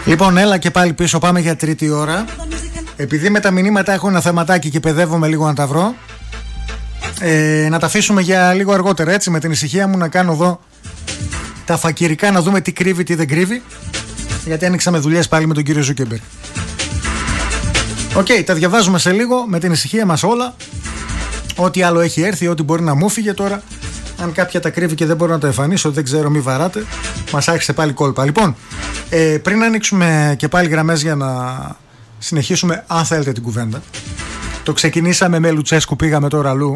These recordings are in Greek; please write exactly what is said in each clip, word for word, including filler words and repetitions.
Λοιπόν, έλα και πάλι πίσω, πάμε για τρίτη ώρα. Επειδή με τα μηνύματα έχω ένα θεματάκι και παιδεύομαι λίγο να τα βρω, ε, να τα αφήσουμε για λίγο αργότερα, έτσι, με την ησυχία μου να κάνω εδώ τα φακυρικά, να δούμε τι κρύβει, τι δεν κρύβει. Γιατί άνοιξαμε δουλειές πάλι με τον κύριο Ζούκεμπεργκ. Οκ, okay, τα διαβάζουμε σε λίγο με την ησυχία μας όλα. Ό,τι άλλο έχει έρθει, ό,τι μπορεί να μου φύγε τώρα. Αν κάποια τα κρύβει και δεν μπορώ να τα εμφανίσω, δεν ξέρω, μη βαράτε. Μας άρχισε πάλι κόλπα. Λοιπόν, ε, πριν ανοίξουμε και πάλι γραμμές για να συνεχίσουμε, αν θέλετε, την κουβέντα. Το ξεκινήσαμε με Λουτσέσκου, πήγαμε τώρα αλλού.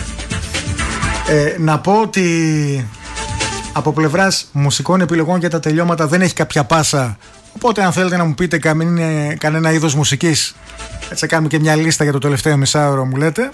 Ε, να πω ότι από πλευράς μουσικών επιλογών για τα τελειώματα δεν έχει κάποια πάσα. Οπότε, αν θέλετε να μου πείτε καμία, κανένα είδος μουσικής, έτσι κάνουμε και μια λίστα για το τελευταίο μισάωρο, μου λέτε.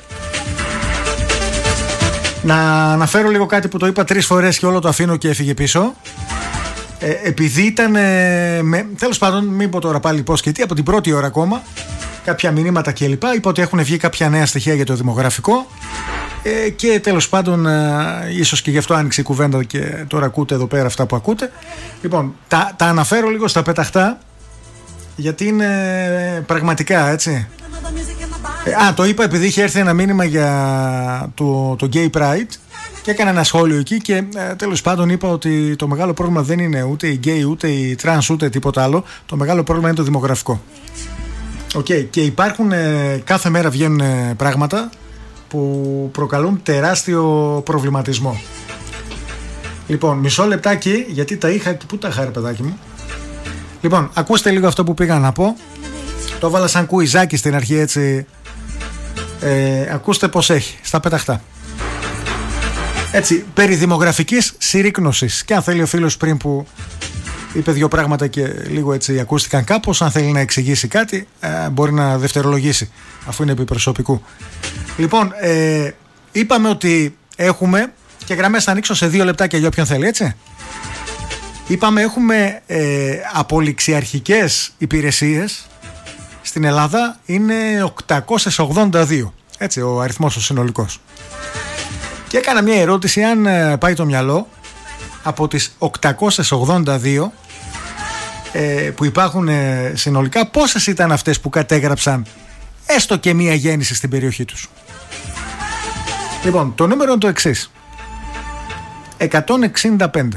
Να αναφέρω λίγο κάτι που το είπα τρεις φορές και όλο το αφήνω και έφυγε πίσω. Ε, επειδή ήταν. Ε, με, τέλος πάντων, μην πω τώρα πάλι πώς και τι, από την πρώτη ώρα ακόμα, κάποια μηνύματα κλπ. Είπα ότι έχουν βγει κάποια νέα στοιχεία για το δημογραφικό. Ε, και τέλος πάντων, ε, ίσως και γι' αυτό άνοιξε η κουβέντα και τώρα ακούτε εδώ πέρα αυτά που ακούτε. Λοιπόν, τα, τα αναφέρω λίγο στα πεταχτά, γιατί είναι πραγματικά έτσι. Ε, α, το είπα επειδή είχε έρθει ένα μήνυμα για το, το Gay Pride και έκανα ένα σχόλιο εκεί και ε, τέλος πάντων είπα ότι το μεγάλο πρόβλημα δεν είναι ούτε οι gay, ούτε οι trans, ούτε τίποτα άλλο. Το μεγάλο πρόβλημα είναι το δημογραφικό. Okay, και υπάρχουν, ε, κάθε μέρα βγαίνουν ε, πράγματα που προκαλούν τεράστιο προβληματισμό. Λοιπόν, μισό λεπτάκι, γιατί τα είχα και πού τα είχα, ρε παιδάκι μου. Λοιπόν, ακούστε λίγο αυτό που πήγα να πω. Το έβαλα σαν κουιζάκι στην αρχή, έτσι. Ε, ακούστε πως έχει, στα πεταχτά. Έτσι, περί δημογραφικής συρρίκνωσης. Και αν θέλει ο φίλος πριν που είπε δύο πράγματα και λίγο έτσι ακούστηκαν κάπως, αν θέλει να εξηγήσει κάτι, ε, μπορεί να δευτερολογήσει, αφού είναι επί προσωπικού. Λοιπόν, ε, είπαμε ότι έχουμε, και γραμμές θα ανοίξω σε δύο λεπτάκια για όποιον θέλει, έτσι. Είπαμε έχουμε ε, απολυξιαρχικές υπηρεσίες στην Ελλάδα, είναι οκτακόσιες ογδόντα δύο, έτσι, ο αριθμός ο συνολικός. Και έκανα μια ερώτηση, αν ε, πάει το μυαλό, από τις οκτακόσιες ογδόντα δύο ε, που υπάρχουν ε, συνολικά, πόσες ήταν αυτές που κατέγραψαν έστω και μία γέννηση στην περιοχή τους. Λοιπόν, το νούμερο είναι το εξής: εκατόν εξήντα πέντε.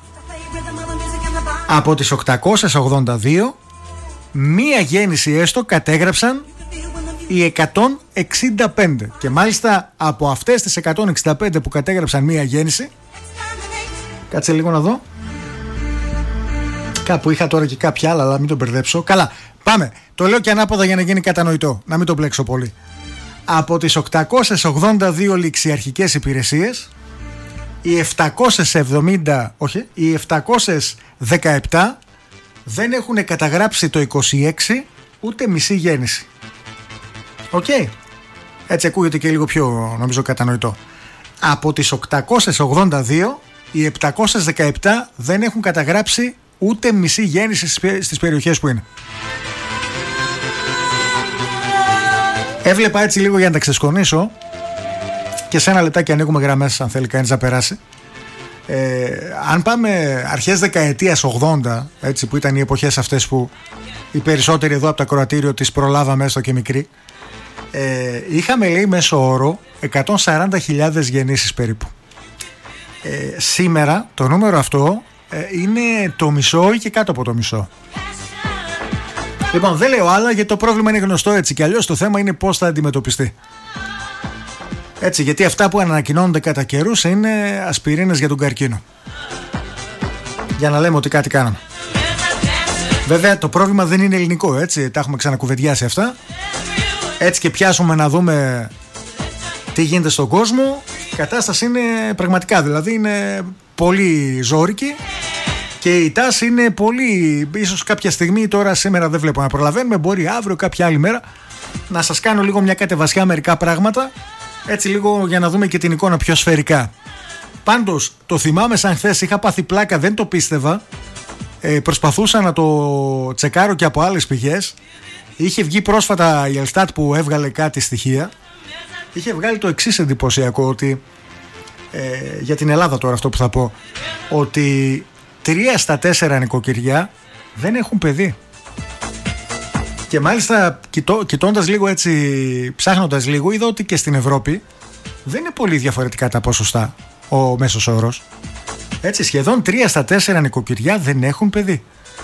Από τις οκτακόσιες ογδόντα δύο, μία γέννηση έστω κατέγραψαν οι εκατόν εξήντα πέντε. Και μάλιστα από αυτές τις εκατόν εξήντα πέντε που κατέγραψαν μία γέννηση, κάτσε λίγο να δω, κάπου είχα τώρα και κάποια άλλα, αλλά μην τον μπερδέψω. Καλά, πάμε. Το λέω και ανάποδα για να γίνει κατανοητό, να μην τον μπλέξω πολύ. Από τις οκτακόσιες ογδόντα δύο ληξιαρχικές υπηρεσίες, οι επτακόσιες εβδομήντα, όχι, οι επτακόσιες δεκαεπτά δεν έχουν καταγράψει το είκοσι έξι ούτε μισή γέννηση. Οκ. Okay. Έτσι ακούγεται και λίγο πιο, νομίζω, κατανοητό. Από τις οκτακόσιες ογδόντα δύο, οι επτακόσιες δεκαεπτά δεν έχουν καταγράψει ούτε μισή γέννηση στις περιοχές που είναι. Έβλεπα έτσι λίγο για να τα ξεσκονίσω και σε ένα λεπτάκι ανοίγουμε γραμμές αν θέλει κανείς να περάσει. Ε, αν πάμε αρχές δεκαετίας ογδόντα, έτσι, που ήταν οι εποχές αυτές που οι περισσότεροι εδώ από το ακροατήριο τις προλάβαμε έστω και μικροί, ε, είχαμε, λέει, μέσο όρο εκατόν σαράντα χιλιάδες γεννήσεις περίπου. Ε, σήμερα το νούμερο αυτό ε, είναι το μισό ή και κάτω από το μισό. Λοιπόν, δεν λέω άλλα γιατί το πρόβλημα είναι γνωστό, έτσι, και αλλιώς το θέμα είναι πώς θα αντιμετωπιστεί. Έτσι, γιατί αυτά που ανακοινώνονται κατά καιρούς είναι ασπιρίνες για τον καρκίνο. Για να λέμε ότι κάτι κάναμε. Βέβαια το πρόβλημα δεν είναι ελληνικό, έτσι, τα έχουμε ξανακουβεντιάσει αυτά. Έτσι και πιάσουμε να δούμε τι γίνεται στον κόσμο, η κατάσταση είναι πραγματικά, δηλαδή είναι πολύ ζώρικη και η τάση είναι πολύ, ίσως κάποια στιγμή, τώρα σήμερα δεν βλέπω να προλαβαίνουμε, μπορεί αύριο κάποια άλλη μέρα να σας κάνω λίγο μια κατεβασιά μερικά πράγματα, έτσι λίγο για να δούμε και την εικόνα πιο σφαιρικά. Πάντως το θυμάμαι σαν χθες, είχα πάθει πλάκα, δεν το πίστευα, ε, προσπαθούσα να το τσεκάρω και από άλλες πηγές. Είχε βγει πρόσφατα η Ελστάτ που έβγαλε κάτι στοιχεία. Είχε βγάλει το εξής εντυπωσιακό, ότι ε, για την Ελλάδα τώρα αυτό που θα πω, ότι τρία στα τέσσερα νοικοκυριά δεν έχουν παιδί. Και μάλιστα κοιτώ, κοιτώντας λίγο έτσι, ψάχνοντας λίγο, είδα ότι και στην Ευρώπη δεν είναι πολύ διαφορετικά τα ποσοστά ο μέσος όρος. Έτσι, σχεδόν τρία στα τέσσερα νοικοκυριά δεν έχουν παιδί.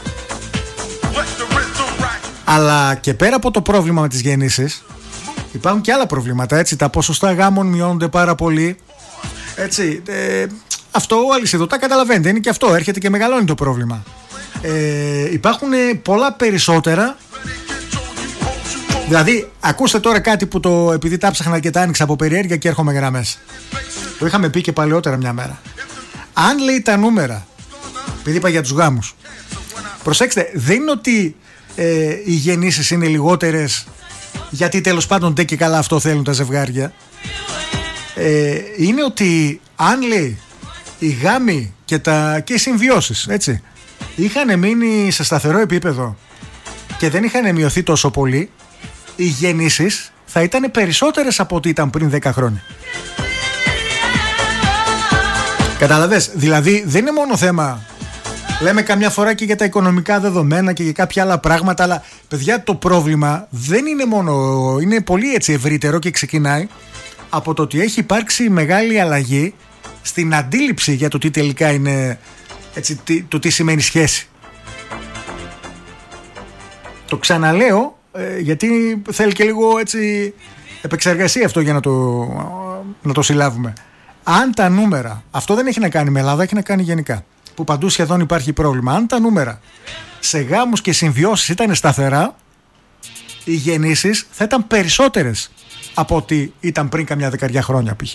Αλλά και πέρα από το πρόβλημα με τις γεννήσεις, υπάρχουν και άλλα προβλήματα. Έτσι, τα ποσοστά γάμων μειώνονται πάρα πολύ. Έτσι, ε, αυτό ο αλυσιδωτά καταλαβαίνετε, είναι και αυτό, έρχεται και μεγαλώνει το πρόβλημα. Ε, υπάρχουν πολλά περισσότερα. Δηλαδή, ακούστε τώρα κάτι που το, επειδή τα ψάχνα και τα άνοιξα από περιέργεια και έρχομαι γραμμές. Το είχαμε πει και παλαιότερα μια μέρα. Αν λέει τα νούμερα, επειδή είπα για τους γάμους, προσέξτε, δεν είναι ότι ε, οι γεννήσεις είναι λιγότερες γιατί τέλος πάντων ντε και καλά αυτό θέλουν τα ζευγάρια. Ε, είναι ότι αν λέει οι γάμοι και, τα, και οι συμβιώσεις, έτσι, είχαν μείνει σε σταθερό επίπεδο και δεν είχαν μειωθεί τόσο πολύ, οι γεννήσεις θα ήταν περισσότερες από ό,τι ήταν πριν δέκα χρόνια. Καταλαβες, δηλαδή δεν είναι μόνο θέμα, λέμε καμιά φορά και για τα οικονομικά δεδομένα και για κάποια άλλα πράγματα, αλλά παιδιά, το πρόβλημα δεν είναι μόνο, είναι πολύ έτσι ευρύτερο και ξεκινάει από το ότι έχει υπάρξει μεγάλη αλλαγή στην αντίληψη για το τι τελικά είναι, έτσι, το τι σημαίνει σχέση. Το ξαναλέω ε, γιατί θέλει και λίγο έτσι επεξεργασία αυτό για να το, να το συλλάβουμε. Αν τα νούμερα, αυτό δεν έχει να κάνει με Ελλάδα, έχει να κάνει γενικά, που παντού σχεδόν υπάρχει πρόβλημα. Αν τα νούμερα σε γάμους και συμβιώσεις ήταν σταθερά, οι γεννήσεις θα ήταν περισσότερες από ό,τι ήταν πριν καμιά δεκαριά χρόνια π.χ.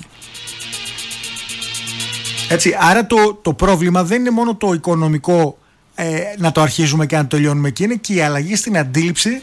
Έτσι, άρα το, το πρόβλημα δεν είναι μόνο το οικονομικό, ε, να το αρχίζουμε και να το τελειώνουμε εκεί, είναι και η αλλαγή στην αντίληψη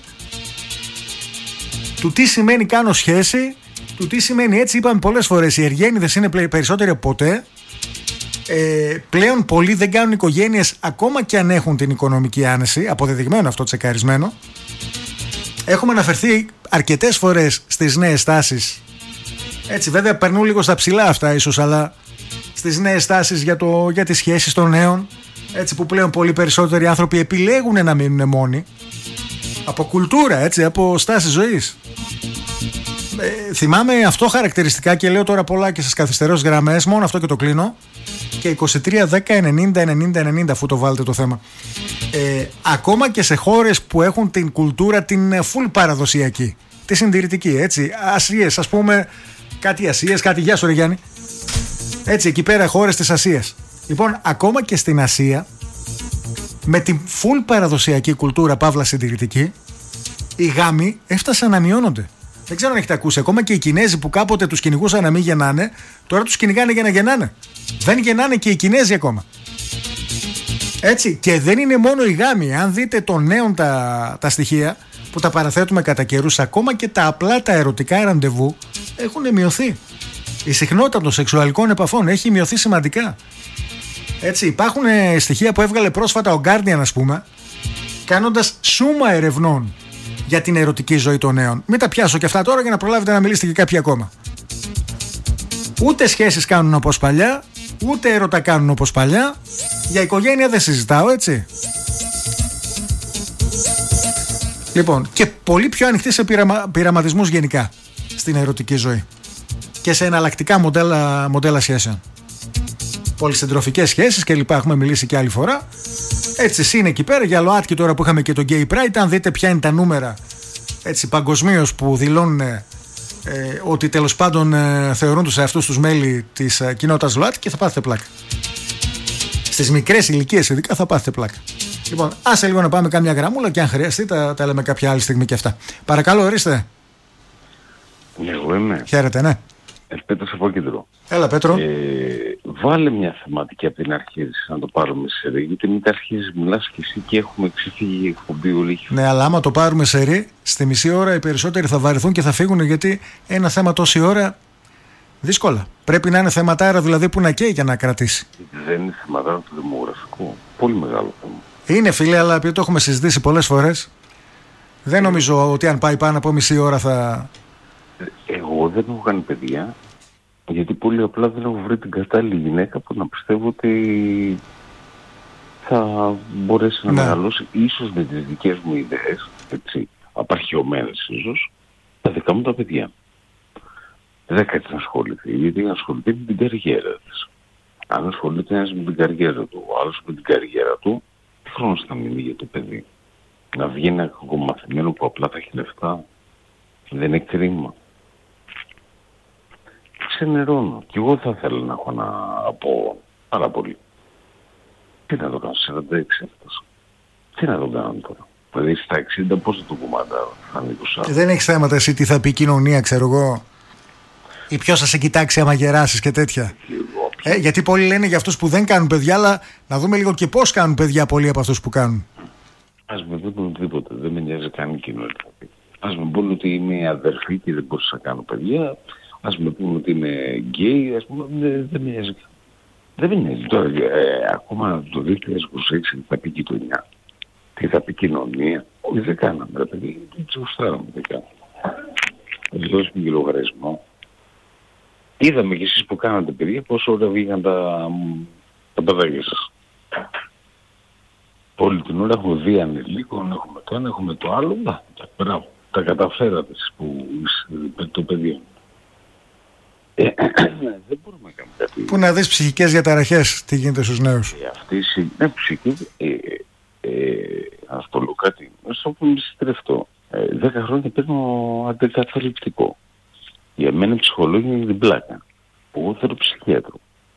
του τι σημαίνει κάνω σχέση, του τι σημαίνει, έτσι είπαμε πολλές φορές, οι εργένιδες είναι περισσότεροι από ποτέ. Ε, πλέον πολλοί δεν κάνουν οικογένειες ακόμα και αν έχουν την οικονομική άνεση, αποδεδειγμένο αυτό, τσεκαρισμένο. Έχουμε αναφερθεί αρκετές φορές στις νέες τάσεις, έτσι βέβαια περνούν λίγο στα ψηλά αυτά ίσως, αλλά στις νέες τάσεις για, το, για τις σχέσεις των νέων, έτσι, που πλέον πολύ περισσότεροι άνθρωποι επιλέγουν να μείνουν μόνοι από κουλτούρα, έτσι, από στάση ζωής. Ε, θυμάμαι αυτό χαρακτηριστικά και λέω τώρα πολλά και σας καθυστερώ στις γραμμές, μόνο αυτό και το κλείνω, και είκοσι τρία δέκα ενενήντα ενενήντα ενενήντα αφού το βάλετε το θέμα. Ε, ακόμα και σε χώρες που έχουν την κουλτούρα την full παραδοσιακή, τη συντηρητική, έτσι, Ασίες ας πούμε, κάτι Ασίες, κάτι, γεια σου ρε Γιάννη, έτσι, εκεί πέρα χώρες της Ασίας. Λοιπόν, ακόμα και στην Ασία, με την full παραδοσιακή κουλτούρα παύλα συντηρητική, οι γάμοι έφτασαν να μειώνονται. Δεν ξέρω αν έχετε ακούσει, ακόμα και οι Κινέζοι που κάποτε τους κυνηγούσαν να μην γεννάνε, τώρα τους κυνηγάνε για να γεννάνε. Δεν γεννάνε και οι Κινέζοι ακόμα. Έτσι, και δεν είναι μόνο οι γάμοι. Αν δείτε των νέων τα, τα στοιχεία που τα παραθέτουμε κατά καιρούς, ακόμα και τα απλά τα ερωτικά ραντεβού έχουν μειωθεί. Η συχνότητα των σεξουαλικών επαφών έχει μειωθεί σημαντικά. Έτσι, υπάρχουν στοιχεία που έβγαλε πρόσφατα ο Guardian, ας πούμε, κάνοντας σούμα ερευνών για την ερωτική ζωή των νέων. Μην τα πιάσω και αυτά τώρα για να προλάβετε να μιλήσετε και κάποιοι ακόμα. Ούτε σχέσεις κάνουν όπως παλιά, ούτε έρωτα κάνουν όπως παλιά. Για οικογένεια δεν συζητάω, έτσι. Λοιπόν, και πολύ πιο ανοιχτή σε πειραμα... πειραματισμούς γενικά στην ερωτική ζωή και σε εναλλακτικά μοντέλα, μοντέλα σχέσεων. Πολυσυντροφικές σχέσεις και λοιπά, έχουμε μιλήσει και άλλη φορά. Έτσι, είναι εκεί πέρα για ΛΟΑΤΚΙ τώρα που είχαμε και το Gay Pride. Αν δείτε ποια είναι τα νούμερα, έτσι, παγκοσμίως που δηλώνουν ε, ότι τέλος πάντων ε, θεωρούν τους εαυτούς τους μέλη της ε, κοινότητας ΛΟΑΤΚΙ, και θα πάθετε πλάκα. Στις μικρές ηλικίες ειδικά θα πάθετε πλάκα. Λοιπόν, άσε λίγο να πάμε κάμια γραμμούλα και αν χρειαστεί τα, τα λέμε κάποια άλλη στιγμή και αυτά. Παρακαλώ, ορίστε. Εγώ είμαι. Χαίρετε, ναι. Πέτρος από Κέντρο. Έλα, Πέτρο. Ε, βάλε μια θεματική από την αρχή να το πάρουμε σε ρί, γιατί μην τα αρχίζεις, μιλάς και εσύ και έχουμε ξεφύγει η εκπομπή όλη. Ναι, αλλά άμα το πάρουμε σε ρί, στη μισή ώρα οι περισσότεροι θα βαρεθούν και θα φύγουν, γιατί ένα θέμα τόση ώρα δύσκολα. Πρέπει να είναι θεματάρα δηλαδή που να καίει για να κρατήσει. Δεν είναι θεματάρα το δημογραφικό. Πολύ μεγάλο θέμα. Είναι, φίλε, αλλά επειδή το έχουμε συζητήσει πολλές φορές, δεν νομίζω ότι αν πάει πάνω από μισή ώρα θα... Εγώ δεν έχω κάνει παιδιά, γιατί πολύ απλά δεν έχω βρει την κατάλληλη γυναίκα που να πιστεύω ότι θα μπορέσει να ναι. μεγαλώσει ίσως με τις δικές μου ιδέες, έτσι. απαρχαιωμένες ίσως, τα δικά μου τα παιδιά. Δεν κάτι να ασχοληθεί, γιατί να ασχοληθεί με την καριέρα της. Αν ασχολείται ένας με την καριέρα του, ο άλλος με την καριέρα του, τι χρόνος θα μείνει για το παιδί? Να βγει ένα κακομαθημένο που απλά θα έχει λεφτά? Δεν είναι κρίμα? Ξενερώνω. Κι εγώ θα ήθελα να έχω να πω πάρα πολύ. Τι να το κάνω, σαράντα έξι έφτασα. Τι να το κάνω τώρα? Δηλαδή στα εξήντα πώς θα το κουμαντάω? Θα ανήκουσα. Δεν έχεις θέματα εσύ τι θα πει η κοινωνία, ξέρω εγώ? Ή ποιος θα σε κοιτάξει άμα γεράσεις και τέτοια? Ε, γιατί πολλοί λένε για αυτούς που δεν κάνουν παιδιά, αλλά να δούμε λίγο και πώς κάνουν παιδιά πολλοί από αυτούς που κάνουν. Ας με πούν οτιδήποτε, δεν με νοιάζει καν η κοινωνία. Ας με πούν ότι είμαι αδερφή και δεν μπορούσα να κάνω παιδιά. Ας με πούν ότι είμαι γκέι, ας πούμε, δεν, δεν με νοιάζει. Δεν με νοιάζει. Τώρα, ε, ακόμα το δύο χιλιάδες είκοσι έξι θα πει κοινωνία. Τι θα πει κοινωνία? Όχι, δεν κάναμε, ρε παιδί, δεν τις γουστάραμε, δεν κάναμε. Θα τους δώσουμε και λογαριασμό. Είδαμε κι εσείς που κάνατε παιδιά πόσο ωραία βγήκαν τα, τα παιδάκια σας. Όλη την ώρα έχουμε δει ανηλίκων, έχουμε το ένα, έχουμε το άλλο. Να, μπράβο, τα καταφέρατε που το παιδί. Ε, δεν μπορούμε να κάνουμε κάτι. Πού να δεις ψυχικές διαταραχές, τι γίνεται στους νέους. Ε, αυτή η ναι, ψυχή, ε, ε, ας το λέω κάτι, στο που είμαι συντρεφτό. Ε, δέκα χρόνια παίρνω αντικαταθλιπτικό. Για μένα η ψυχολόγια είναι την πλάκα. Που εγώ θέλω ψυχίατρο.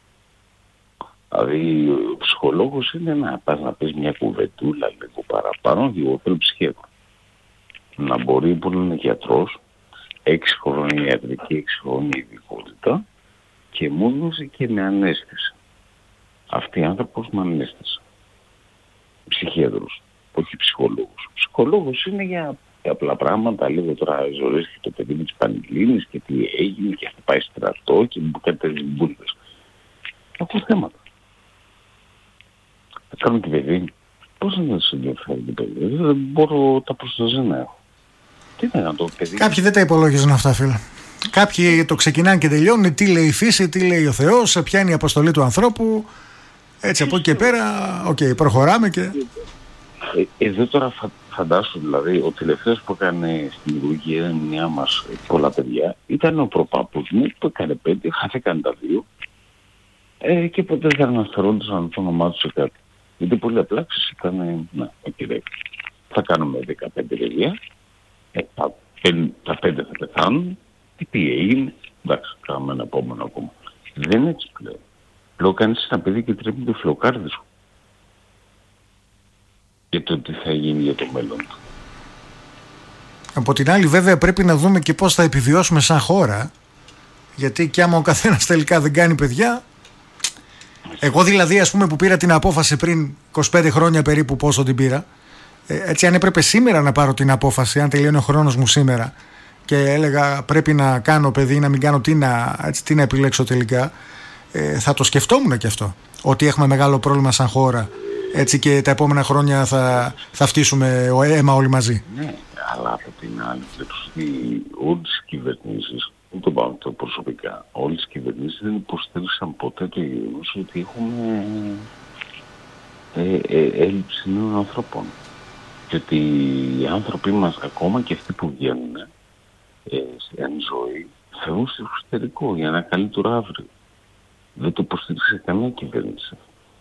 Δηλαδή ο ψυχολόγος είναι να πας να πεις μια κουβεντούλα λίγο παραπάνω και εγώ θέλω ψυχίατρο. Να μπορεί που είναι γιατρός, έξι χρόνια ιατρική, έξι χρόνια ειδικότητα και μόνος και με ανέστηση. Αυτοί οι άνθρωποι με ανέστηση. Ψυχίατρος, όχι ψυχολόγος. Ψυχολόγος είναι για απλά πράγματα, λίγο τώρα ζωρίστηκε το παιδί με τις Πανελλήνιες και τι έγινε και θα πάει στρατό και μου κάνει τέτοιες μπουλές. Έχω θέματα. Θα κάνω την παιδί. Πώς να σε ενδιαφέρει την παιδί? Δεν μπορώ τα προσταζέ να έχω. Τι να κάνω το παιδί? Κάποιοι δεν τα υπολόγιζαν αυτά, φίλε. Κάποιοι το ξεκινάνε και τελειώνουν. Τι λέει η φύση, τι λέει ο Θεός, ποια είναι η αποστολή του ανθρώπου. Έτσι από εκεί και πέρα, οκ, okay, προχωράμε και... Ε, εδώ τώρα φα, φαντάσου δηλαδή, ο τελευταίος που έκανε στην Υπουργική Ερμηνεία μας πολλά παιδιά ήταν ο προπάπους μου που έκανε πέντε, χάθηκαν τα δύο ε, και ποτέ δεν αναφερόντουσαν το όνομά του σε κάτι. Γιατί πολύ απλά ξεσήκανε, να, οκ, okay, θα κάνουμε δεκαπέντε παιδιά, ε, τα, πεν, τα πέντε θα πεθάνουν, τι, τι έγινε, εντάξει, κάνουμε ένα επόμενο ακόμα. Δεν είναι έτσι πλέον. Πλέον κάνεις ένα παιδί και τρέπει το φλοκάρδι σου. Και το τι θα γίνει για το μέλλον του. Από την άλλη βέβαια πρέπει να δούμε και πώς θα επιβιώσουμε σαν χώρα, γιατί κι άμα ο καθένας τελικά δεν κάνει παιδιά. Εγώ δηλαδή ας πούμε που πήρα την απόφαση πριν είκοσι πέντε χρόνια περίπου, πόσο την πήρα, έτσι αν έπρεπε σήμερα να πάρω την απόφαση, αν τελειώνει ο χρόνος μου σήμερα και έλεγα πρέπει να κάνω παιδί, να μην κάνω, τι να, έτσι, τι να επιλέξω τελικά, ε, θα το σκεφτόμουν και αυτό, ότι έχουμε μεγάλο πρόβλημα σαν χώρα. Έτσι και τα επόμενα χρόνια θα, θα φτύσουμε αίμα όλοι μαζί. Ναι, αλλά από την άλλη βλέπεις ότι όλες οι κυβερνήσεις, δεν το πάω το προσωπικά, όλες οι κυβερνήσεις δεν υποστήριξαν ποτέ το γεγονός ότι έχουμε ε, ε, έλλειψη νέων ανθρώπων. Και ότι οι άνθρωποι μας, ακόμα και αυτοί που βγαίνουν ε, εν ζωή, φεύγουν στο εξωτερικό για ένα καλύτερο αύριο. Δεν το υποστήριξε καμία κυβέρνηση.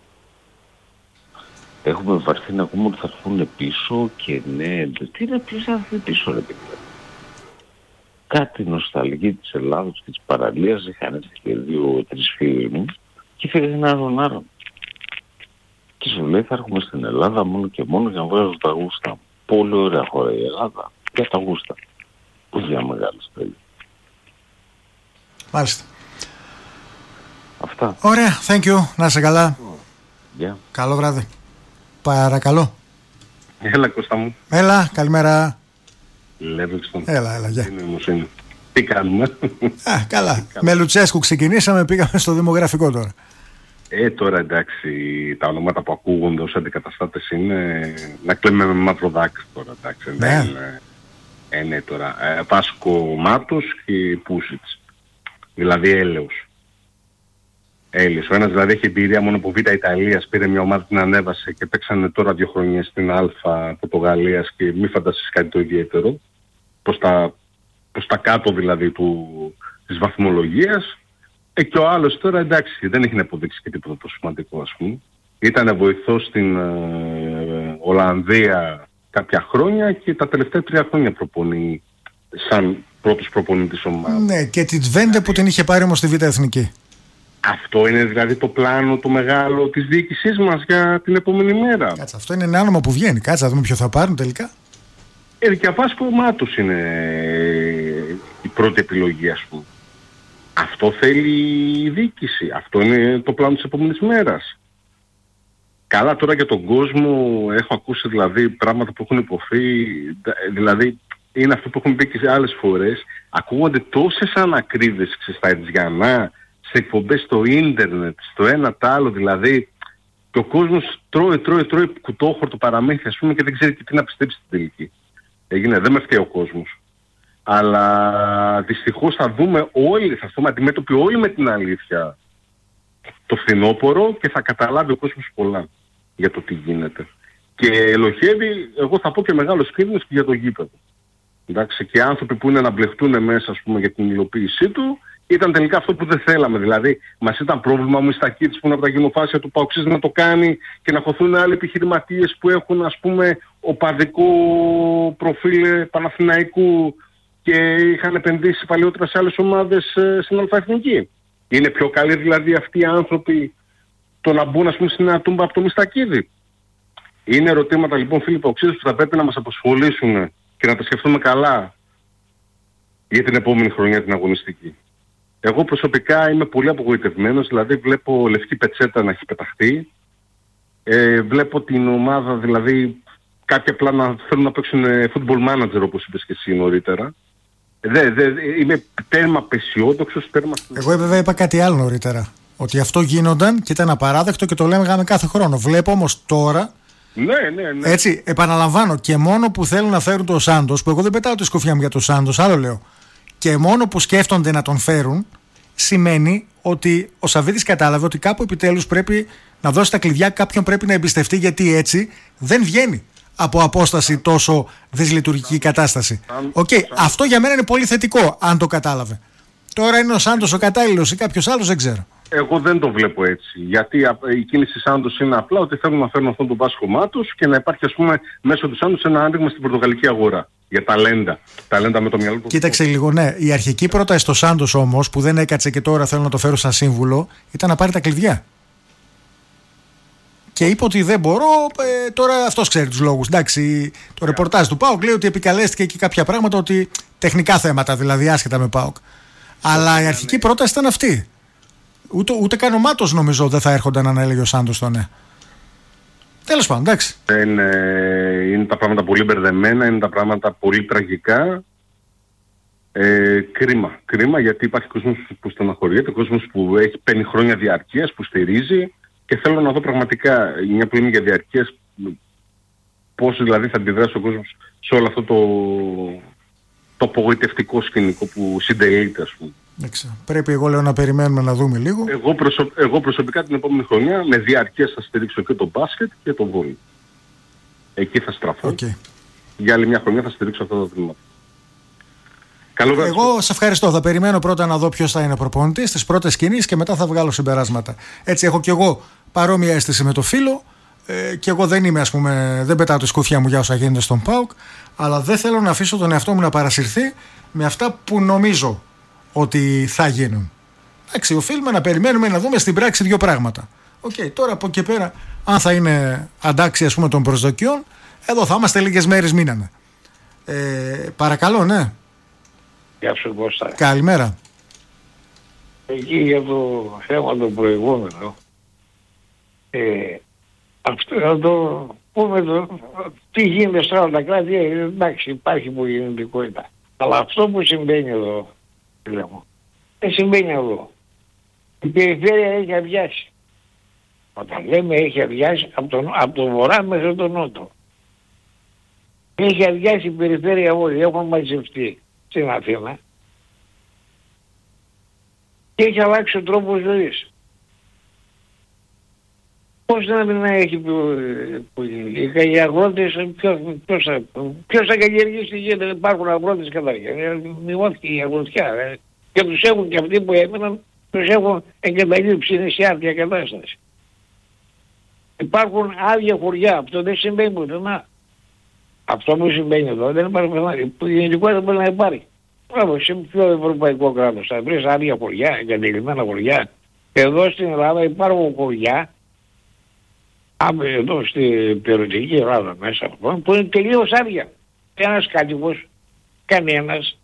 Έχουμε βαρθεί να ακούμε ότι θα έρθουν πίσω και ναι, τι είναι ποιος θα έρθει πίσω ρε παιδιά. Κάτι νοσταλγή της Ελλάδος και της παραλίας είχαν έρθει και δύο-τρεις φίλοι μου και φύγανε έναν άλλον. Και σου λέει θα έρχομαι στην Ελλάδα μόνο και μόνο για να βγάζω τα γούστα. Πολύ ωραία χώρα η Ελλάδα για τα γούστα. Όχι για μεγάλες τέλει. Μάλιστα. Αυτά. Ωραία, thank you. Να είσαι καλά. Yeah. Καλό βράδυ. Παρακαλώ. Έλα Κώστα μου. Έλα, καλημέρα. Λέβεξτον. Έλα, έλα, γεια. Είναι, τι κάνουμε? Α, καλά. Με Λουτσέσκου ξεκινήσαμε, πήγαμε στο δημογραφικό τώρα. Ε, τώρα εντάξει, τα ονόματα που ακούγονται ως αντικαταστάτες είναι να κλαίμε με μαύρο δάκρυ τώρα, εντάξει. Ναι. Είναι, ε, ναι τώρα. Ε, Βάσκο Μάτος και Πούσιτς. Δηλαδή έλεος. Έλλης. Ο ένας δηλαδή έχει εμπειρία μόνο από Β' Ιταλίας, πήρε μια ομάδα, την ανέβασε και παίξανε τώρα δύο χρονιές στην Α Πορτογαλίας και μη φανταστείς κάτι το ιδιαίτερο. Προς τα, προς τα κάτω δηλαδή του, της βαθμολογίας. Ε, και ο άλλος τώρα εντάξει δεν έχει να αποδείξει και τίποτα το σημαντικό ας πούμε. Ήτανε βοηθός στην ε, Ολλανδία κάποια χρόνια και τα τελευταία τρία χρόνια προπονεί σαν πρώτος προπονητής ομάδα. Ναι, και τη Τβέντε που την είχε πάρει όμως στη Β' Εθνική. Αυτό είναι δηλαδή το πλάνο το μεγάλο της διοίκησής μας για την επόμενη μέρα. Κάτσε, αυτό είναι ένα όνομα που βγαίνει. Κάτσε να δούμε ποιο θα πάρουν τελικά. Ε, και Βάσκο Μάτος είναι η πρώτη επιλογή ας πούμε. Αυτό θέλει η διοίκηση. Αυτό είναι το πλάνο της επόμενης μέρας. Καλά τώρα για τον κόσμο έχω ακούσει δηλαδή πράγματα που έχουν υποθεί, δηλαδή είναι αυτό που έχουν πει και σε άλλες φορές, ακούγονται τόσες ανακρίβειες στα Ετζιανά, σε εκπομπές στο ίντερνετ, στο ένα τ' άλλο δηλαδή, και ο κόσμος τρώει, τρώει, τρώει κουτόχορτο παραμύθι ας πούμε και δεν ξέρει και τι να πιστέψει στην τελική. Έγινε, δεν με φταίει ο κόσμος. Αλλά δυστυχώς θα δούμε όλοι, θα στούμε αντιμέτωποι όλοι με την αλήθεια το φθινόπωρο και θα καταλάβει ο κόσμος πολλά για το τι γίνεται. Και ελοχεύει, εγώ θα πω και μεγάλος κίνδυνος και για το γήπεδο. Εντάξει, και άνθρωποι που είναι να μπλεχτούν μέσα ας πούμε για την υλοποίησή του, ήταν τελικά αυτό που δεν θέλαμε. Δηλαδή, μας ήταν πρόβλημα μου οι Στακίδης που είναι από τα γυμνοφάσια του Παοξής να το κάνει και να χωθούν άλλοι επιχειρηματίες που έχουν ας πούμε οπαδικό προφίλ Παναθηναϊκού και είχαν επενδύσει παλιότερα σε άλλες ομάδες ε, στην Αλφαεθνική. Είναι πιο καλοί δηλαδή αυτοί οι άνθρωποι το να μπουν ας πούμε στην Νέα Τούμπα από το Μιστακίδη. Είναι ερωτήματα λοιπόν φίλοι Παοξίδες που θα πρέπει να μας απασχολήσουν και να τα σκεφτούμε καλά για την επόμενη χρονιά την αγωνιστική. Εγώ προσωπικά είμαι πολύ απογοητευμένος, δηλαδή βλέπω λευκή πετσέτα να έχει πεταχτεί, ε, βλέπω την ομάδα δηλαδή κάποιοι απλά να θέλουν να παίξουν football manager όπως είπες και εσύ νωρίτερα. Δε, δε, είμαι τέρμα πεσιόδοξος, τέρμα... Εγώ βέβαια είπα κάτι άλλο νωρίτερα, ότι αυτό γίνονταν και ήταν απαράδεκτο και το λέγαμε κάθε χρόνο. Βλέπω όμως τώρα, ναι, ναι, ναι. έτσι επαναλαμβάνω, και μόνο που θέλουν να φέρουν τον Σάντος, που εγώ δεν πετάω τη σκοφιά μου για τον Σάντος, άλλο λέω, και μόνο που σκέφτονται να τον φέρουν, σημαίνει ότι ο Σαββίδης κατάλαβε ότι κάπου επιτέλους πρέπει να δώσει τα κλειδιά, κάποιον πρέπει να εμπιστευτεί, γιατί έτσι δεν βγαίνει από απόσταση τόσο δυσλειτουργική κατάσταση. Οκ, okay, αυτό για μένα είναι πολύ θετικό, αν το κατάλαβε. Τώρα είναι ο Σάντος ο κατάλληλος ή κάποιος άλλος, δεν ξέρω. Εγώ δεν το βλέπω έτσι. Γιατί η κίνηση Σάντος είναι απλά ότι θέλουν να φέρουν αυτόν τον Βάσκο Μάτος και να υπάρχει ας πούμε μέσω του Σάντος ένα άνοιγμα στην πορτογαλική αγορά. Για ταλέντα. Ταλέντα με το μυαλό του. Κοίταξε λίγο, ναι. Η αρχική πρόταση στο Σάντος όμως, που δεν έκατσε και τώρα θέλω να το φέρω σαν σύμβουλο, ήταν να πάρει τα κλειδιά. Και είπε ότι δεν μπορώ, ε, τώρα αυτός ξέρει τους λόγους. Εντάξει, το ρεπορτάζ του ΠΑΟΚ λέει ότι επικαλέστηκε και κάποια πράγματα, ότι τεχνικά θέματα δηλαδή, άσχετα με ΠΑΟΚ. Αλλά η αρχική πρόταση ήταν αυτή. Ούτε, ούτε καν ο Μάτος νομίζω δεν θα έρχονταν να έλεγε ο Σάντος το ναι. Τέλος πάντων, εντάξει. Είναι, είναι τα πράγματα πολύ μπερδεμένα, είναι τα πράγματα πολύ τραγικά. Ε, κρίμα. Κρίμα γιατί υπάρχει κόσμος που στεναχωριέται, κόσμος που έχει παίρνει χρόνια διαρκείας, που στηρίζει, και θέλω να δω πραγματικά, μια που είναι για διαρκείας, πώς δηλαδή θα αντιδράσει ο κόσμος σε όλο αυτό το, το απογοητευτικό σκηνικό που συντελείται, ας πούμε. Έξα. Πρέπει εγώ λέω να περιμένουμε να δούμε λίγο. Εγώ, προσω... εγώ προσωπικά την επόμενη χρονιά με διαρκείας θα στηρίξω και το μπάσκετ και το βόλεϊ. Εκεί θα στραφώ. Okay. Για άλλη μια χρονιά θα στηρίξω αυτά τα τμήματα. Καλό εγώ σε ευχαριστώ. Θα περιμένω πρώτα να δω ποιος θα είναι προπονητής, τις πρώτες κινήσεις, και μετά θα βγάλω συμπεράσματα. Έτσι έχω κι εγώ παρόμοια αίσθηση με το φίλο. Ε, και εγώ δεν είμαι, ας πούμε, δεν πετάω τη σκούφια μου για όσα γίνεται στον ΠΑΟΚ, αλλά δεν θέλω να αφήσω τον εαυτό μου να παρασυρθεί με αυτά που νομίζω ότι θα γίνουν. Εντάξει, οφείλουμε να περιμένουμε να δούμε στην πράξη δύο πράγματα. Οκ, okay, τώρα από εκεί πέρα, αν θα είναι αντάξει, ας πούμε, των προσδοκιών, εδώ θα είμαστε λίγες μέρες μείναμε. Ε, παρακαλώ, ναι. Γεια σου Κώστα. Καλημέρα. Εκεί για το θέμα το προηγούμενο, ε, αυτό να το πούμε, το, τι γίνεται σε όλα τα κράτη, ε, εντάξει υπάρχει υπογεννητικότητα. Αλλά αυτό που συμβαίνει εδώ, λέμε, δεν συμβαίνει εδώ. Η περιφέρεια έχει αδειάσει. Όταν λέμε έχει αδειάσει από τον, από τον βορρά μέχρι τον νότο. Έχει αδειάσει η περιφέρεια όλη, έχουν μαζευτεί στην Αθήνα και έχει αλλάξει ο τρόπος ζωής. Πώς να μην έχει πολύ. Οι αγρότες, ποιος, ποιος, ποιος θα καλλιεργήσει γη, δεν υπάρχουν αγρότες καταρχήν. Μειώθηκε η αγροτιά. Και τους έχουν και αυτοί που έμειναν, τους έχουν εγκαταλείψει, είναι σε άδεια κατάσταση. Υπάρχουν άδεια χωριά, αυτό δεν συμβαίνει πουθενά. Αυτό που συμβαίνει εδώ δεν υπάρχει πουθενά. Γενικότερα μπορεί να υπάρχει. Μπράβο, σε ποιο ευρωπαϊκό κράτος θα βρεις άδεια χωριά, εγκαταλειμμένα χωριά. Εδώ στην Ελλάδα υπάρχουν χωριά, εδώ στην περιοτική Ελλάδα μέσα που είναι τελείως άδεια. Ένας κάτοικος, κανένας.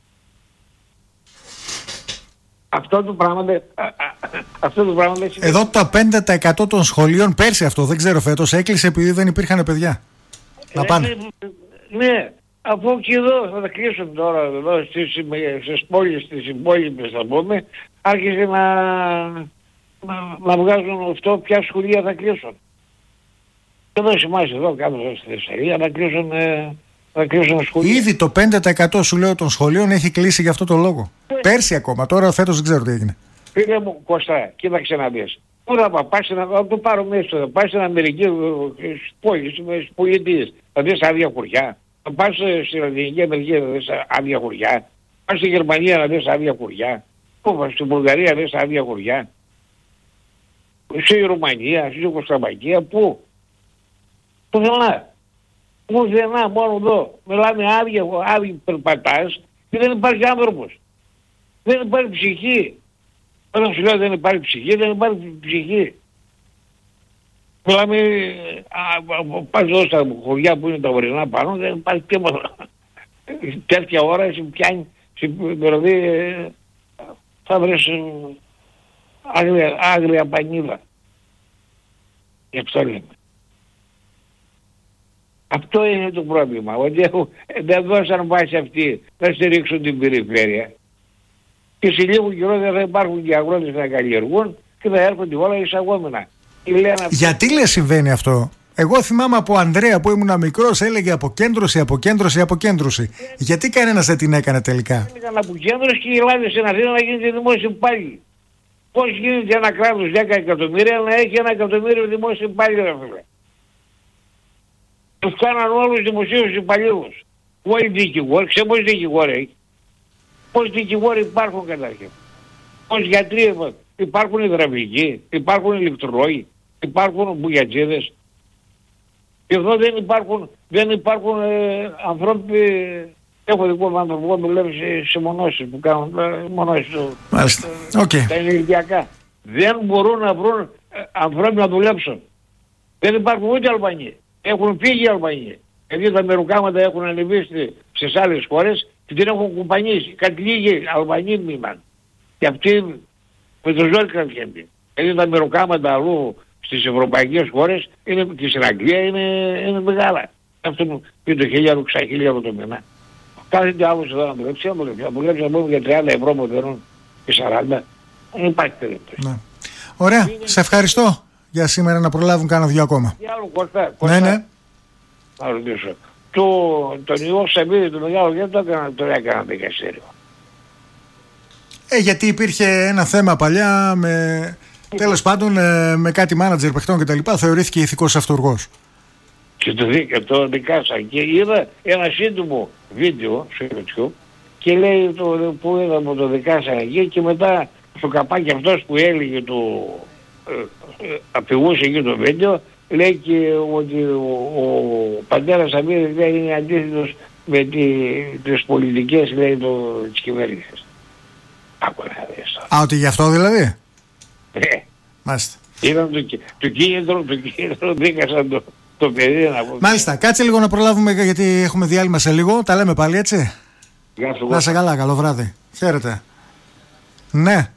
Αυτό το πράγμα δεν... Αυτό το πράγμα δεν... Εδώ τα πέντε τοις εκατό των σχολείων πέρσι αυτό, δεν ξέρω φέτος, έκλεισε επειδή δεν υπήρχαν παιδιά. Ε, να πάνε. Ναι, αφού και εδώ θα τα κλείσουν τώρα, εδώ στις, στις πόλεις, στις υπόλοιπες θα πούμε, άρχισε να, να, να βγάζουν αυτό ποια σχολεία θα κλείσουν. Εδώ σε εμάς εδώ κάτω στη Θεσσαλία να κλείσουν... Ε, Ήδη το πέντε τοις εκατό σου λέω των σχολείων έχει κλείσει για αυτό το λόγο. Ε, Πέρσι ακόμα, τώρα φέτος δεν ξέρω τι έγινε. Φίλε μου Κωστά, κοίταξε να δεις. Πού θα πας να το πάρω μέσα, θα πας στην Αμερική, στις πόλεις, στις πολιτείες, θα δεις άδεια χωριά. Θα πας στην Λατινική Αμερική να δεις άδεια χωριά. Πας στη Γερμανία να δεις άδεια χωριά. Πού πας στην Βουλγαρία να δεις άδεια χωριά. Στη Ρουμανία, στη Κωνσταντινοπολία, πού. Πουθενά. Πουθενά, μόνο εδώ. Μιλάμε άδεια, άδεια περπατάς και δεν υπάρχει άνθρωπος. Δεν υπάρχει ψυχή. Όταν σου λέω δεν υπάρχει ψυχή, δεν υπάρχει ψυχή. Μιλάμε, πας εδώ στα χωριά που είναι τα ορεινά πάνω, δεν υπάρχει τίποτα. Τέτοια ώρα εσύ πιάνει, δηλαδή θα βρεις άγρια, άγρια πανίδα. Γι' αυτό λέμε. Αυτό είναι το πρόβλημα, ότι δεν δώσαν βάση αυτοί να στηρίξουν την περιφέρεια. Και σε λίγο καιρό δεν θα υπάρχουν και αγρότες να καλλιεργούν και θα έρχονται όλα εισαγόμενα. Γιατί λέει συμβαίνει αυτό? Εγώ θυμάμαι από Ανδρέα που ήμουν μικρός έλεγε αποκέντρωση, αποκέντρωση, αποκέντρωση. Ε, Γιατί κανένας δεν την έκανε τελικά? Έκανε αποκέντρωση και η Ελλάδα στην Αθήνα να γίνεται δημόσιο υπάλληλο. Πώς γίνεται ένα κράτος δέκα εκατομμύρια να έχει ένα εκατομμύριο δημόσιο υπάλληλο? Τους κάναν όλους δημοσίους υπαλλήλους. Όλοι δικηγόροι, ξέρετε πόσοι δικηγόροι έχει? Πόσοι δικηγόροι υπάρχουν καταρχήν? Πόσοι γιατροί υπάρχουν? Υδραυλικοί, υπάρχουν ηλεκτρολόγοι, υπάρχουν μπουγιατζίδες. Και εδώ δεν υπάρχουν, δεν υπάρχουν ε, ανθρώποι. Έχω δικό μου άνθρωπο που δουλεύει σε, σε μονώσεις που κάνουν ε, μονώσεις του, Μάλιστα. Okay. τα ενεργειακά. Δεν μπορούν να βρουν ε, ανθρώποι να δουλέψουν. Δεν υπάρχουν ούτε Αλβανοί. Έχουν φύγει οι Αλβανοί. Γιατί τα μεροκάματα έχουν ανεβεί στις άλλες χώρες και την έχουν κουμπανίσει. Κάτι λίγοι Αλβανοί μείναν. Και αυτοί με το ζόρι κρατιούνται. Γιατί τα μεροκάματα αλλού στις ευρωπαϊκές χώρες είναι, και στην Αγγλία είναι, είναι μεγάλα. Αυτό που πει το χιλιάδο, ξαχιλιάδο το μήνα. Κάθεται άλλος εδώ να δουλέψει, να δουλέψει. Να δουλέψει να πούμε για τριάντα ευρώ που δίνουν και σαράντα. Δεν υπάρχει περίπτωση. Ναι. Ωραία. Είναι... Σε ευχαριστώ για σήμερα, να προλάβουν κάνα δύο ακόμα. Για άλλο Κωστά. Κωστά. Ναι, ναι. Να ρωτήσω. Το, τον ιό Σαββίδη του μεγάλο γιατί το έκανα, το έκανα δικαστήριο? Ε, γιατί υπήρχε ένα θέμα παλιά με... Τέλος πάντων, ε, με κάτι μάνατζερ παιχτών και τα λοιπά, θεωρήθηκε ηθικός αυτούργος. Και το, δι, το δικάσαν. Και είδα ένα σύντομο βίντεο στο YouTube και λέει το, που είδαμε το δικάσαν εκεί και μετά στο καπάκι αυτός που έλεγε το ε, ε, αφηγούσε εκεί το βίντεο λέει και ότι ο, ο πατέρας Σαββίδης είναι αντίθετος με τη, τις πολιτικές λέει το, της κυβέρνησης. Άκου να δεις. Α, ότι γι' αυτό δηλαδή? Ε, Μάλιστα. Είδαν το, το κίνητρο, το κίνητρο δίκασαν το, το παιδί να πω. Μάλιστα, κάτσε λίγο να προλάβουμε γιατί έχουμε διάλειμμα σε λίγο. Τα λέμε πάλι έτσι. Γεια σου. Να σε καλά, καλό βράδυ. Χαίρετε. Ναι.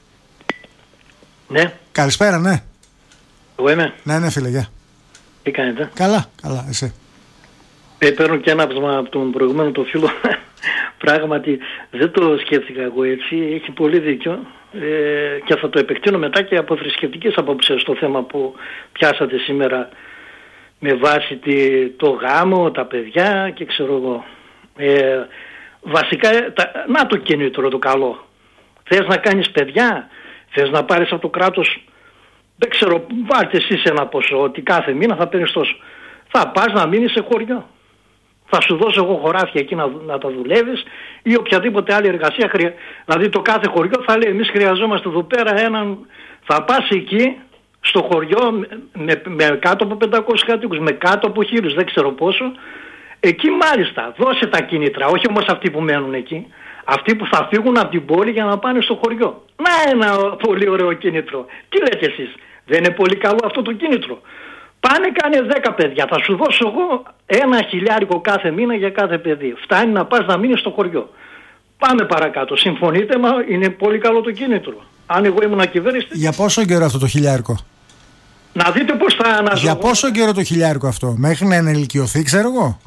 Ναι. Καλησπέρα, ναι. Εγώ είμαι. Ναι, ναι φίλε, γεια. Τι κάνετε? Καλά, καλά, εσύ? Ε, παίρνω και ένα από τον προηγούμενο το φίλο. Πράγματι δεν το σκέφτηκα εγώ έτσι, έχει πολύ δίκιο ε, και θα το επεκτείνω μετά και από θρησκευτικές απόψεις στο θέμα που πιάσατε σήμερα με βάση τη, το γάμο, τα παιδιά και ξέρω εγώ. Ε, βασικά, τα, να το κίνητρο το καλό. Θες να κάνεις παιδιά, θες να πάρεις από το κράτος δεν ξέρω, βάλτε εσείς ένα ποσό ότι κάθε μήνα θα παίρνεις τόσο. Θα πας να μείνεις σε χωριό. Θα σου δώσω εγώ χωράφια εκεί να, να τα δουλεύεις ή οποιαδήποτε άλλη εργασία. Χρεια... Δηλαδή το κάθε χωριό θα λέει εμείς χρειαζόμαστε εδώ πέρα έναν... Θα πας εκεί στο χωριό με, με κάτω από πεντακόσιους κατοίκους, με κάτω από χίλιους, δεν ξέρω πόσο. Εκεί μάλιστα δώσε τα κίνητρα, όχι όμως αυτοί που μένουν εκεί. Αυτοί που θα φύγουν από την πόλη για να πάνε στο χωριό. Να ένα πολύ ωραίο κίνητρο. Τι λέτε εσείς, δεν είναι πολύ καλό αυτό το κίνητρο? Πάνε κάνε δέκα παιδιά, θα σου δώσω εγώ ένα χιλιάρικο κάθε μήνα για κάθε παιδί. Φτάνει να πας να μείνεις στο χωριό. Πάμε παρακάτω, συμφωνείτε? Μα είναι πολύ καλό το κίνητρο. Αν εγώ ήμουν κυβέρνηση... Για πόσο καιρό αυτό το χιλιάρικο? Να δείτε πώς θα αναζωογονήσω. Για πόσο καιρό το χιλιάρικο αυτό? Μέχρι να ενηλικιωθεί, ξέρω εγώ.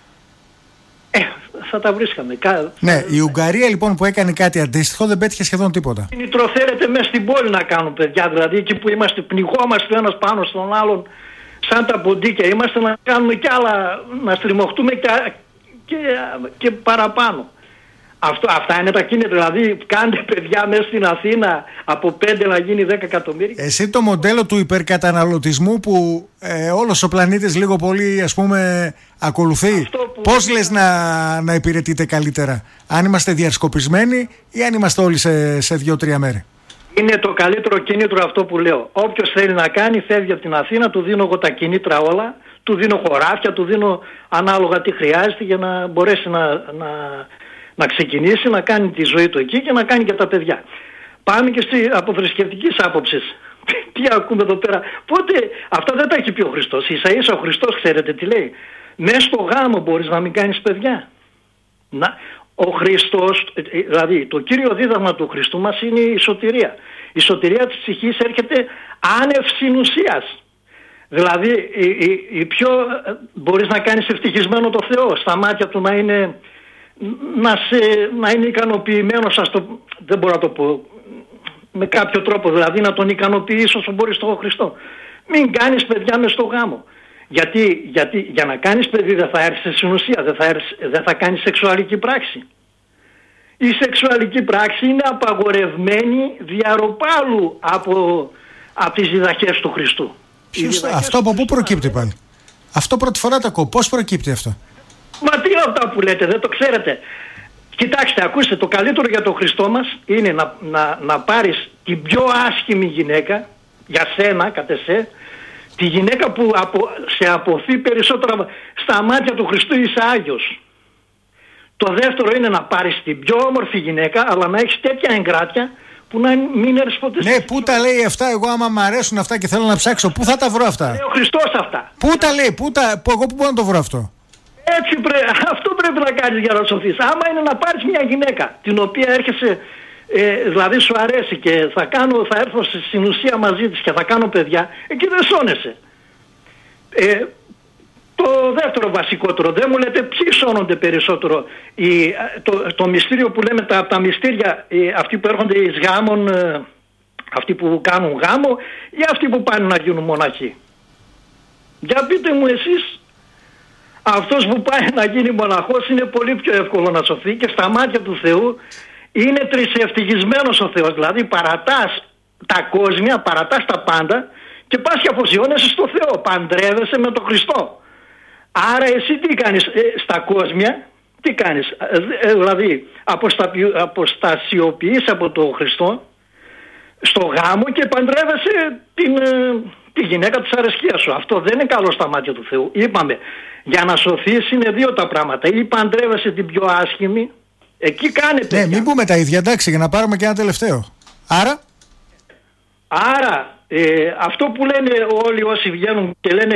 Ε, θα τα βρίσκαμε. Ναι, η Ουγγαρία λοιπόν που έκανε κάτι αντίστοιχο δεν πέτυχε σχεδόν τίποτα. Κίνητρο θέλετε μέσα στην πόλη να κάνουν παιδιά, δηλαδή εκεί που είμαστε, πνιγόμαστε ένας πάνω στον άλλον σαν τα ποντίκια, είμαστε να κάνουμε κι άλλα, να στριμωχτούμε και, και, και παραπάνω. Αυτό, αυτά είναι τα κίνητρα, δηλαδή κάντε παιδιά μέσα στην Αθήνα από πέντε να γίνει δέκα εκατομμύρια. Εσύ το μοντέλο του υπερκαταναλωτισμού που ε, όλος ο πλανήτης λίγο πολύ ας πούμε ακολουθεί, που... πώς λες να, να υπηρετείτε καλύτερα? Αν είμαστε διασκοπισμένοι ή αν είμαστε όλοι σε, σε δύο-τρία μέρη? Είναι το καλύτερο κίνητρο αυτό που λέω. Όποιος θέλει να κάνει φεύγει από την Αθήνα, του δίνω εγώ τα κίνητρα όλα, του δίνω χωράφια, του δίνω ανάλογα τι χρειάζεται για να μπορέσει να... να να ξεκινήσει να κάνει τη ζωή του εκεί και να κάνει και τα παιδιά. Πάμε και στη, από θρησκευτικής άποψης. Τι ακούμε εδώ πέρα? Πότε αυτά δεν τα έχει πει ο Χριστός. Ίσα ίσα ο Χριστός ξέρετε τι λέει? Μέσα στο γάμο μπορείς να μην κάνεις παιδιά. Να, ο Χριστός, δηλαδή το κύριο δίδαγμα του Χριστού μας είναι η σωτηρία. Η σωτηρία της ψυχής έρχεται άνευ συνουσίας. Δηλαδή η, η, η πιο, μπορείς να κάνεις ευτυχισμένο το Θεό, στα μάτια του να είναι... Να, σε, να είναι ικανοποιημένος, ας το, δεν μπορώ να το πω με κάποιο τρόπο, δηλαδή να τον ικανοποιείς όσο μπορείς τον Χριστό. Μην κάνεις παιδιά μες στο γάμο. Γιατί, γιατί για να κάνεις παιδί δεν θα έρθεις σε συνουσία, δεν θα, έρθεις, δεν θα κάνεις σεξουαλική πράξη. Η σεξουαλική πράξη είναι απαγορευμένη διαρροπάλου από, από τις διδαχές του Χριστού. Αυτό από πού προκύπτει πάλι? Αυτό πρώτη φορά το ακούω. Πώς προκύπτει αυτό? Μα τι είναι αυτά που λέτε, δεν το ξέρετε? Κοιτάξτε, ακούστε, το καλύτερο για τον Χριστό μας είναι να, να, να πάρεις την πιο άσχημη γυναίκα, για σένα, κατ' εσέ, τη γυναίκα που απο, σε αποθεί περισσότερα στα μάτια του Χριστού, είσαι Άγιος. Το δεύτερο είναι να πάρεις την πιο όμορφη γυναίκα, αλλά να έχεις τέτοια εγκράτεια που να μην έρθεις ποτέ. Ναι, πού τα λέει αυτά? Εγώ άμα μ' αρέσουν αυτά και θέλω να ψάξω, πού θα τα βρω αυτά? Λέει ο Χριστός αυτά. Πού τα λέει, πού τα, που, εγώ πού μπορώ να το βρω αυτό? Έτσι πρέ... αυτό πρέπει να κάνεις για να σωθείς. Άμα είναι να πάρεις μια γυναίκα την οποία έρχεσαι, ε, δηλαδή σου αρέσει και θα, κάνω, θα έρθω στη συνουσία μαζί της και θα κάνω παιδιά, εκεί δεν σώνεσαι. Ε, το δεύτερο βασικότερο, δεν μου λέτε ποιοι σώνονται περισσότερο? Η, το, το μυστήριο που λέμε, τα, τα μυστήρια, οι, αυτοί που έρχονται εις γάμων, ε, αυτοί που κάνουν γάμο ή αυτοί που πάνε να γίνουν μοναχοί? Για πείτε μου εσείς. Αυτός που πάει να γίνει μοναχός είναι πολύ πιο εύκολο να σωθεί και στα μάτια του Θεού είναι τρισευτυχισμένος ο Θεός. Δηλαδή παρατάς τα κόσμια, παρατάς τα πάντα και πας και αφοσιώνεσαι στο Θεό. Παντρεύεσαι με τον Χριστό. Άρα εσύ τι κάνεις ε, στα κόσμια, τι κάνεις? Ε, ε, δηλαδή αποστασιοποιείς από τον Χριστό στο γάμο και παντρεύεσαι την... Ε, τη γυναίκα της αρεσκίας σου. Αυτό δεν είναι καλό στα μάτια του Θεού. Είπαμε, για να σωθείς είναι δύο τα πράγματα. Ή παντρεύεσαι την πιο άσχημη, εκεί κάνε παιδιά. Ναι, μην πούμε τα ίδια, εντάξει, για να πάρουμε και ένα τελευταίο. Άρα... Άρα, ε, αυτό που λένε όλοι όσοι βγαίνουν και λένε